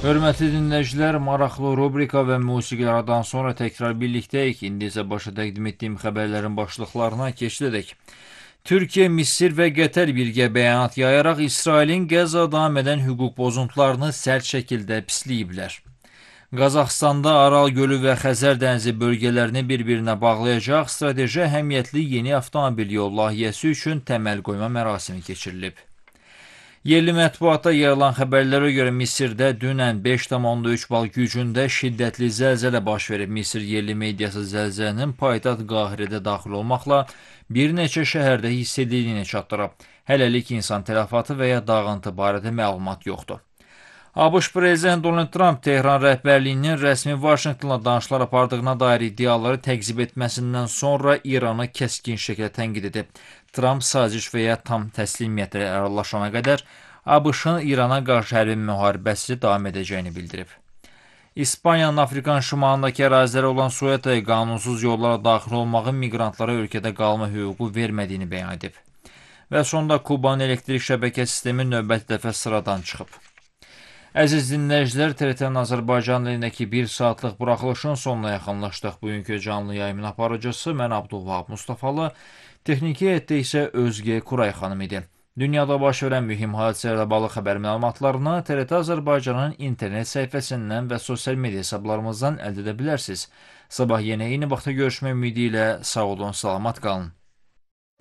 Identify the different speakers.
Speaker 1: Hörmətli dinləyicilər, maraqlı rubrika və musiqilərdən sonra təkrar birlikdəyik. İndi isə başa təqdim etdiyim xəbərlərin başlıqlarına keçirik. Türkiyə, Misir və Qətər birgə bəyanat yayaraq İsrailin Qəzzada davam edən hüquq pozuntularını sərt şəkildə pisləyiblər. Qazaxstanda Aral gölü və Xəzər dənizi bölgələrini bir-birinə bağlayacaq strateji əhəmiyyətli yeni avtomobil yol layihəsi üçün təməl qoyma mərasimi keçirilib. Yerli mətbuatda yayılan xəbərlərə görə Misirdə dünən 5,3 bal gücündə şiddətli zəlzələ baş verib. Misir yerli mediası zəlzələnin paytaxt Qahirədə daxil olmaqla bir neçə şəhərdə hiss edildiyini çatdırıb. Hələlik insan tələfatı və ya dağıntı barədə məlumat yoxdur. ABŞ prezidenti Donald Trump Tehran rəhbərliyinin rəsmi Vaşinqtonla danışıqlar apardığına dair iddiaları təqzib etməsindən sonra İranı kəskin şəkildə tənqid edib. Trump saziş və ya tam təslimiyyətlə reallaşana qədər ABŞ-ın İrana qarşı hərbi müharibəsi davam edəcəyini bildirib. İspaniyanın Afrikanın şimalındakı ərazilərə olan Suetaya qanunsuz yollara daxil olmağın miqrantlara ölkədə qalma hüququ vermədiyini bəyan edib. Və sonda Kubanın elektrik şəbəkə sistemi növbəti dəfə sıradan çıxıb. Əziz dinləyicilər, TRT-nin Azərbaycan dilindəki 1 saatlıq buraxılışın sonuna yaxınlaşdıq. Bugünkü canlı yayımın aparıcısı mən Abdulvahab Mustafalı, texniki heyətdə isə Özge Kuray xanım idi. Dünyada baş verən mühüm hadisələrlə bağlı xəbər məlumatlarını TRT Azərbaycanın internet səhifəsindən və sosial media hesablarımızdan əldə edə bilərsiniz. Sabah yenə eyni vaxtda görüşmək ümidi ilə sağ olun, salamat qalın.